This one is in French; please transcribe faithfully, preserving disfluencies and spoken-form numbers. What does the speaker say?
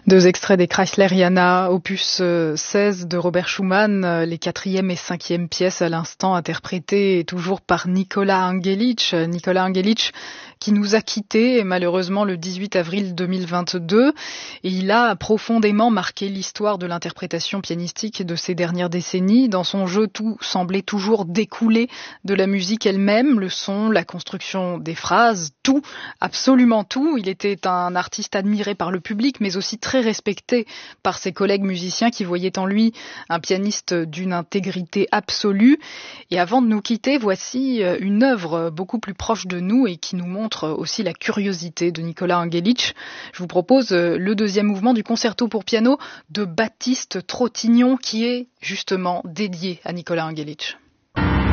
Deux extraits des Chrysleriana, opus seize de Robert Schumann, les quatrième et cinquième pièces à l'instant interprétées toujours par Nicolas Angelich. Nicolas Angelich qui nous a quittés malheureusement le dix-huit avril deux mille vingt-deux, et il a profondément marqué l'histoire de l'interprétation pianistique de ces dernières décennies. Dans son jeu, tout semblait toujours découler de la musique elle-même, le son, la construction des phrases, tout, absolument tout. Il était un artiste admiré par le public, mais aussi très respecté par ses collègues musiciens qui voyaient en lui un pianiste d'une intégrité absolue. Et avant de nous quitter, voici une œuvre beaucoup plus proche de nous et qui nous montre aussi la curiosité de Nicolas Angelich. Je vous propose le deuxième mouvement du concerto pour piano de Baptiste Trottignon qui est justement dédié à Nicolas Angelich.